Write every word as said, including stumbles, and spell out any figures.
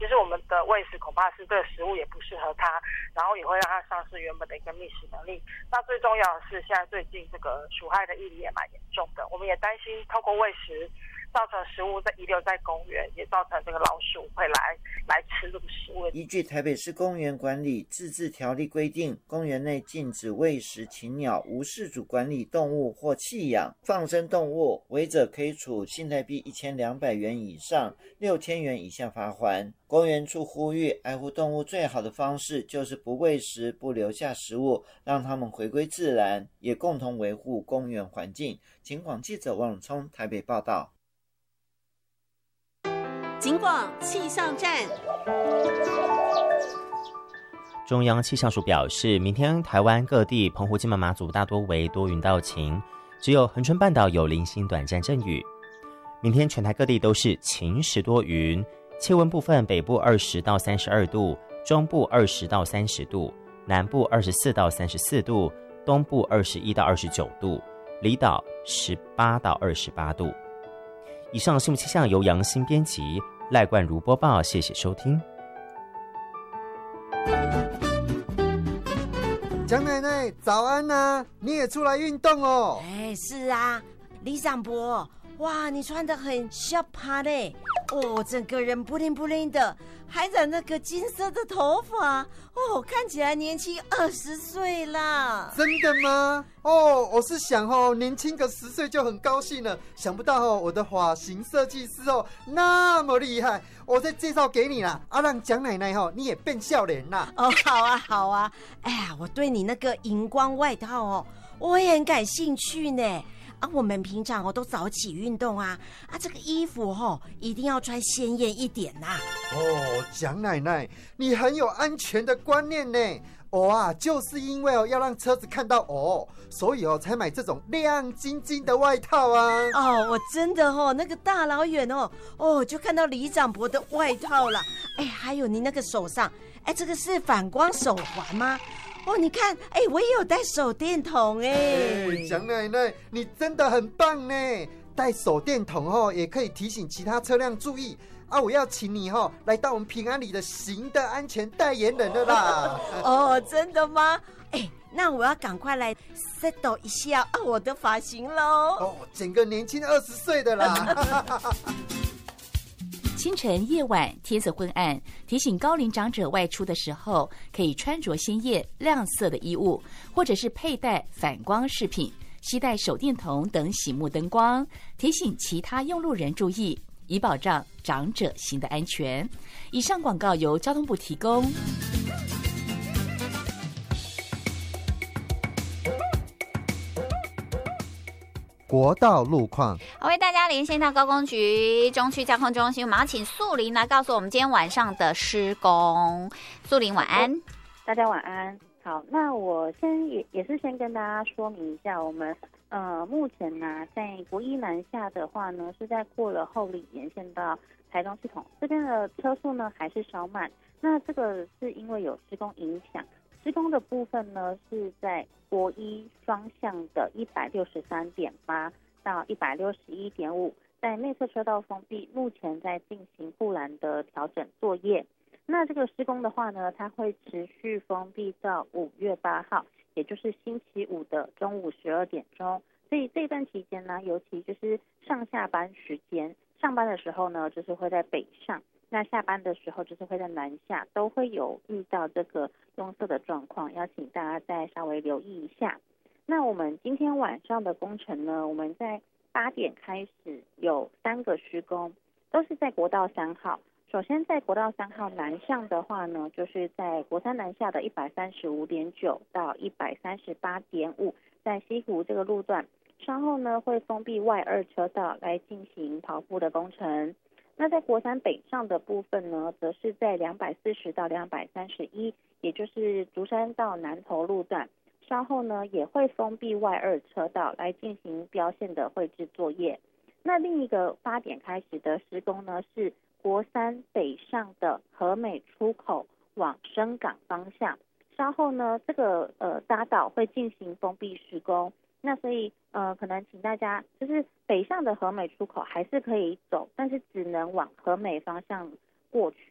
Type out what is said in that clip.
其实我们的喂食恐怕是这个食物也不适合它，然后也会让它丧失原本的一个觅食能力。那最重要的是，现在最近这个鼠害的议题也蛮严重的，我们也担心透过喂食造成食物在遗留在公园，也造成这个老鼠会来来吃这个食物。 依据台北市公园管理自治条例规定，公园内禁止喂食禽鸟无饲主管理动物或弃养放生动物，违者可以处新台币一千两百元以上六千元以下罚锾。公园处呼吁，爱护动物最好的方式就是不喂食，不留下食物，让它们回归自然，也共同维护公园环境。警广记者王永聪台北报道。 警广气象站。 中央气象署表示，明天台湾各地澎湖金门马祖大多为多云到晴，只有恒春半岛有零星短暂阵雨。明天全台各地都是晴时多云，气温部分北部二十到三十二度，中部二十到三十度，南部二十四到三十四度，东部二十一到二十九度，离岛十八到二十八度。以上新闻气象由杨新编辑，赖冠如播报，谢谢收听。 蒋奶奶早安啊，你也出来运动哦。 哎，是啊，李长伯，哇，你穿得很小趴嘞，哦，整个人不灵不灵的，还染那个金色的头发，哦，看起来年轻二十岁啦。 真的吗？哦，我是想哦，年轻个十岁就很高兴了，想不到哦，我的发型设计师哦那么厉害，我再介绍给你啦，啊，让蒋奶奶哦你也变笑脸啦。 哦，好啊好啊，哎呀，我对你那个荧光外套哦，我也很感兴趣呢。啊，我们平常哦都早起运动啊，啊，这个衣服哦一定要穿鲜艳一点呐。 哦，蒋奶奶，你很有安全的观念呢。我啊，就是因为哦要让车子看到我，所以哦才买这种亮晶晶的外套啊。 哦，我真的哦，那个大老远哦，哦就看到李长伯的外套了。哎，还有你那个手上，哎，这个是反光手环吗？哦，你看，哎，我也有带手电筒哎。 蒋奶奶，你真的很棒呢！带手电筒哦，也可以提醒其他车辆注意啊！我要请你哦，来到我们平安里的行的安全代言人了啦！ 哦，真的吗？哎，那我要赶快来 settle 一下啊我的发型喽！ 哦，整个年轻二十岁的啦！ 清晨、夜晚天色昏暗，提醒高龄长者外出的时候，可以穿着鲜艳亮色的衣物，或者是佩戴反光饰品，携带手电筒等醒目灯光，提醒其他用路人注意，以保障长者行的安全。以上广告由交通部提供。 国道路况， 好，为大家连线到高工局中区交通中心，我们要请素玲来告诉我们今天晚上的施工。素玲晚安。 大家晚安。好，那我先也也是先跟大家说明一下，我们呃目前呢、啊，在国一南下的话呢，是在过了后里沿线到台中系统这边的车速呢还是稍慢，那这个是因为有施工影响。施工的部分呢，是在国一双向的一百六十三点八到一百六十一点五，在内侧车道封闭，目前在进行护栏的调整作业。那这个施工的话呢，它会持续封闭到五月八号，也就是星期五的中午十二点钟。所以这段期间呢，尤其就是上下班时间，上班的时候呢，就是会在北上。那下班的时候就是会在南下，都会有遇到这个拥塞的状况，要请大家再稍微留意一下。那我们今天晚上的工程呢，我们在八点开始有三个施工，都是在国道三号。首先在国道三号南向的话呢，就是在国三南下的一百三十五点九到一百三十八点五，在西湖这个路段，稍后呢会封闭外二车道来进行刨覆的工程。那在国三北上的部分呢，则是在两百四十到两百三十一，也就是竹山到南投路段，稍后呢也会封闭外二车道来进行标线的绘制作业。那另一个八点开始的施工呢，是国三北上的和美出口往深港方向，稍后呢这个呃匝道会进行封闭施工。那所以呃，可能请大家就是北上的和美出口还是可以走，但是只能往和美方向过去。